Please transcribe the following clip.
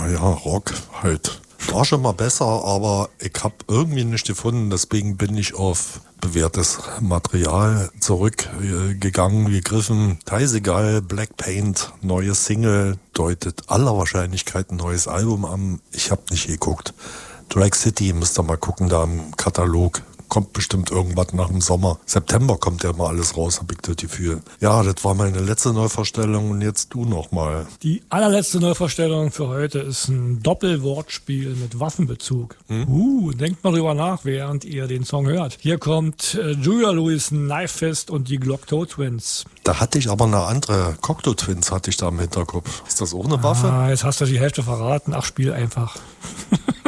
naja, Rock halt. War schon mal besser, aber ich habe irgendwie nicht gefunden. Deswegen bin ich auf bewährtes Material zurückgegangen, gegriffen. Teisegal, Black Paint, neue Single, deutet aller Wahrscheinlichkeit ein neues Album an. Ich habe nicht geguckt. Drag City, müsst ihr mal gucken, da im Katalog. Kommt bestimmt irgendwas nach dem Sommer. September kommt ja mal alles raus, habe ich das Gefühl. Ja, das war meine letzte Neuvorstellung und jetzt du noch mal. Die allerletzte Neuvorstellung für heute ist ein Doppelwortspiel mit Waffenbezug. Denkt mal drüber nach, während ihr den Song hört. Hier kommt Julia Louis, Knife Fist und die Glock-Toe Twins. Da hatte ich aber eine andere, Cocteau Twins hatte ich da im Hinterkopf. Ist das auch eine Waffe? Jetzt hast du die Hälfte verraten. Ach, spiel einfach.